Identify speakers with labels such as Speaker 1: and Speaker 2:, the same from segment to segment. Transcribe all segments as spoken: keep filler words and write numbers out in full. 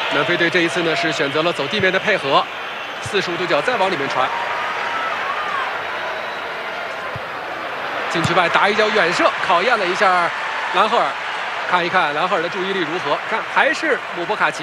Speaker 1: 南非队这一次呢是选择了走地面的配合，四十五度角再往里面传，禁区外打一脚远射，考验了一下兰赫尔，看一看兰赫尔的注意力如何？看还是姆博卡奇。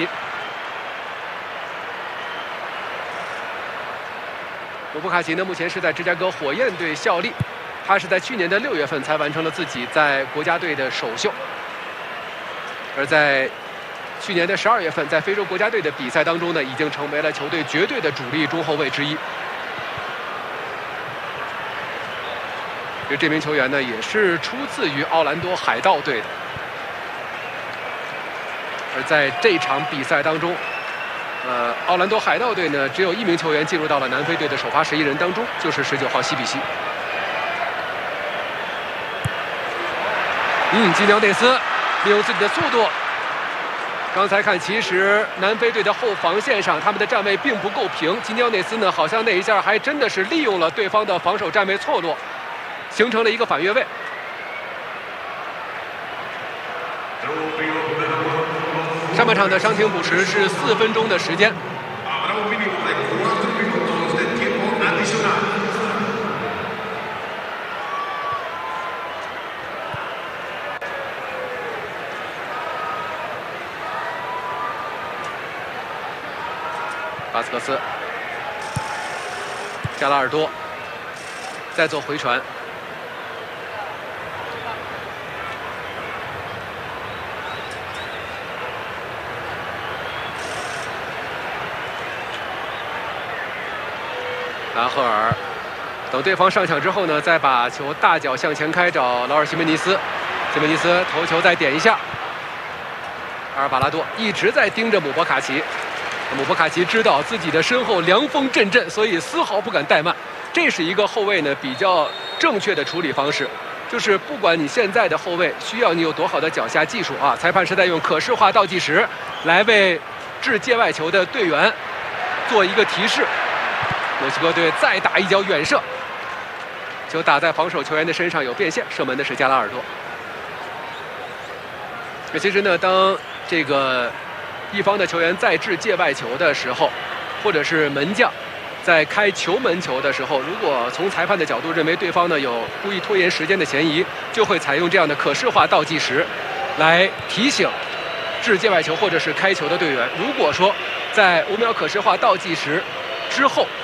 Speaker 1: 姆博卡奇呢目前是在芝加哥火焰队效力，他是在去年的六月份才完成了自己在国家队的首秀，而在去年的十二月份，在非洲国家队的比赛当中呢，已经成为了球队绝对的主力中后卫之一。而这名球员呢，也是出自于奥兰多海盗队的。而在这场比赛当中，呃，奥兰多海盗队呢，只有一名球员进入到了南非队的首发十一人当中，就是十九号西比西。嗯，基鸟内斯利用自己的速度。刚才看，其实南非队的后防线上，他们的站位并不够平。基鸟内斯呢，好像那一下还真的是利用了对方的防守站位错落，形成了一个反越位。上半场的伤停补时是四分钟的时间。巴斯克斯，加拉尔多，再做回传。兰赫尔，等对方上抢之后呢，再把球大脚向前开找劳尔·西门尼斯，西门尼斯头球再点一下。阿尔巴拉多一直在盯着姆博卡奇。姆博卡奇知道自己的身后凉风阵阵，所以丝毫不敢怠慢。这是一个后卫呢比较正确的处理方式，就是不管你现在的后卫需要你有多好的脚下技术啊，裁判是在用可视化倒计时来为掷界外球的队员做一个提示。墨西哥队再打一脚远射，球打在防守球员的身上有变线，射门的是加拉尔多。其实呢，当这个一方的球员在掷界外球的时候，或者是门将在开球门球的时候，如果从裁判的角度认为对方呢有故意拖延时间的嫌疑，就会采用这样的可视化倒计时来提醒掷界外球或者是开球的队员。如果说在五秒可视化倒计时之后